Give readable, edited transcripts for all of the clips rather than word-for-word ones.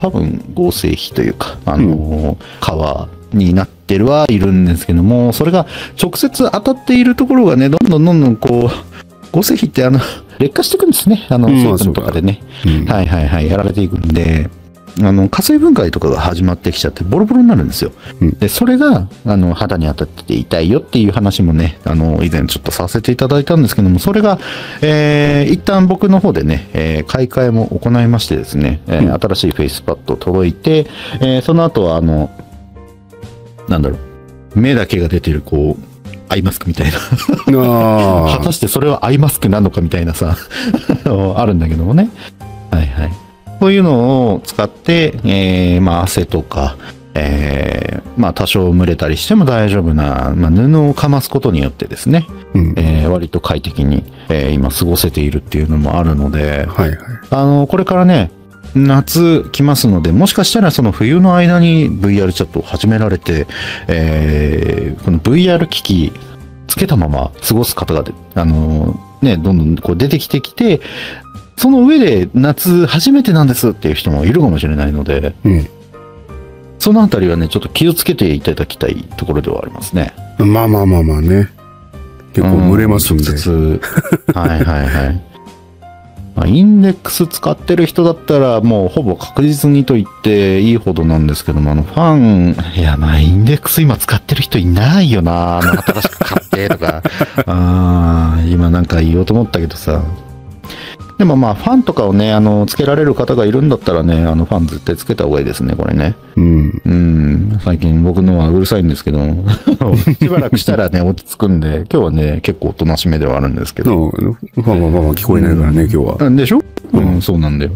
多分合成皮というか、皮になってるはいるんですけども、それが直接当たっているところがね、どんどんこう、合成皮って劣化していくんですね。成分とかでね。はいはいはい、やられていくんで、加水分解とかが始まってきちゃってボロボロになるんですよ。で、それが、肌に当たってて痛いよっていう話もね、以前ちょっとさせていただいたんですけども、それが、一旦僕の方でね、買い替えも行いましてですね、新しいフェイスパッド届いて、その後は、なんだろう、目だけが出てる、こう、アイマスクみたいな。果たしてそれはアイマスクなのかみたいなさ、あるんだけどもね。はいはい。こういうのを使って、まあ汗とか、まあ多少蒸れたりしても大丈夫な、まあ、布をかますことによってですね、割と快適に、今過ごせているっていうのもあるので、はいはい、これからね、夏来ますので、もしかしたらその冬の間に VR チャットを始められて、この VR 機器つけたまま過ごす方がね、どんどんこう出てきて、その上で夏初めてなんですっていう人もいるかもしれないので、そのあたりはね、ちょっと気をつけていただきたいところではありますね。 まあね。結構蒸れますんで。 はいはいはい。まあ、インデックス使ってる人だったらもうほぼ確実にと言っていいほどなんですけども、ファン、いやまあインデックス今使ってる人いないよな、新しく買ってとか、今なんか言おうと思ったけどさ。でもまあファンとかをね、つけられる方がいるんだったらね、ファン絶対つけた方がいいですね、これね。最近僕のはうるさいんですけど、しばらくしたらね、落ち着くんで、今日はね、結構おとなしめではあるんですけど。 ファンはまあ聞こえないからね、今日は。 でしょ？そうなんだよ。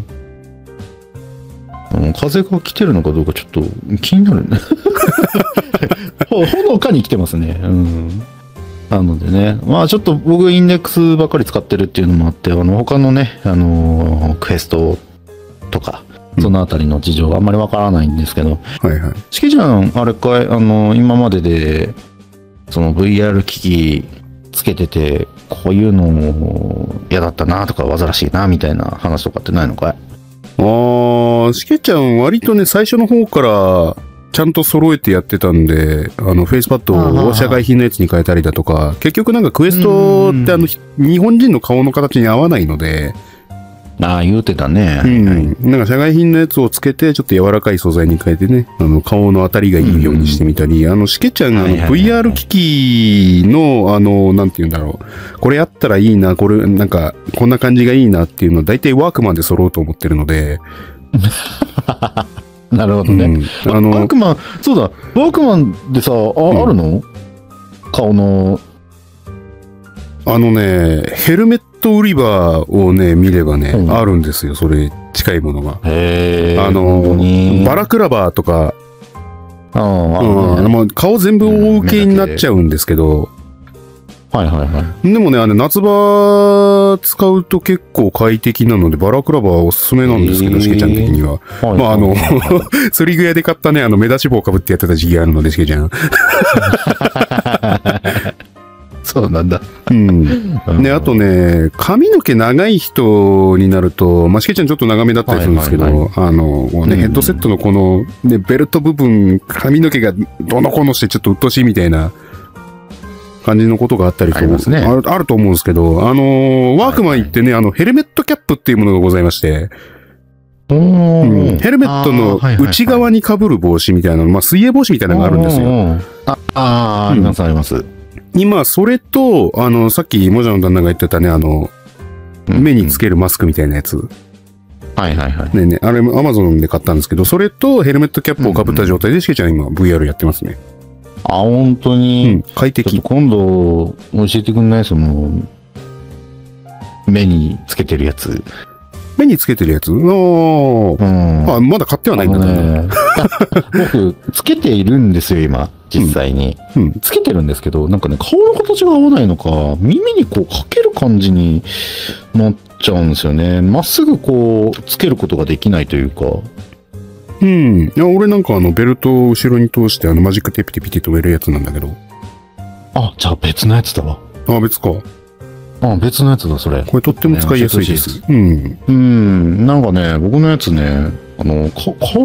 風が来てるのかどうかちょっと気になるね。ほのかに来てますね。なのでね、まあちょっと僕インデックスばっかり使ってるっていうのもあって、他のね、クエストとか、そのあたりの事情はあんまりわからないんですけど、しけちゃん、あれかい、今までで、その VR 機器つけてて、こういうの嫌だったなとか、煩わしいなみたいな話とかってないのかい？ しけちゃん割とね、最初の方から、ちゃんと揃えてやってたんで、フェイスパッドを社外品のやつに変えたりだとか、結局なんかクエストって日本人の顔の形に合わないので、 言うてたね。 なんか社外品のやつをつけて、ちょっと柔らかい素材に変えてね、顔の当たりがいいようにしてみたり、しけちゃんがVR 機器の、なんて言うんだろう、これあったらいいな、これ、なんか、こんな感じがいいなっていうのは、大体ワークマンで揃うと思ってるので、 なるほどね。ワークマン、そうだ、ワークマンでさ、あるの？顔の。 ヘルメット売り場をね、見ればね、あるんですよ、それ、近いものが。バラクラバーとか、もう顔全部覆う系になっちゃうんですけど、でもね、夏場使うと結構快適なので、バラクラバーはおすすめなんですけど、しけちゃん的には。まあ、釣り具屋で買ったね、目出し帽かぶってやってた時期があるので、しけちゃん。 そうなんだ。 で、あとね、髪の毛長い人になると、まあ、しけちゃんちょっと長めだったりするんですけど、ヘッドセットのこの、ね、ベルト部分、髪の毛がどのこのしてちょっと鬱陶しいみたいな、感じのことがあったりと、あると思うんですけど、ワークマン行ってね、ヘルメットキャップっていうものがございまして、ヘルメットの内側に被る帽子みたいなの、まあ、水泳帽子みたいなのがあるんですよ。 ありますあります。 今、それと、さっき、もじゃの旦那が言ってたね、目につけるマスクみたいなやつ。ね、あれ、アマゾンで買ったんですけど、それとヘルメットキャップを被った状態で、しけちゃん今、VR やってますね。 本当に、 快適。 今度教えてくんない？その目につけてるやつ。 目につけてるやつ？まだ買ってはないんだね。 僕つけているんですよ今実際に、つけてるんですけど、なんかね、顔の形が合わないのか、耳にこうかける感じになっちゃうんですよね。まっすぐこうつけることができないというか。 いや、俺なんかベルトを後ろに通してマジックテープでピティと埋めるやつなんだけど。 じゃあ別のやつだわ。 別か。 別のやつだ、それ。 これとっても使いやすいです。 なんかね、僕のやつね、 顔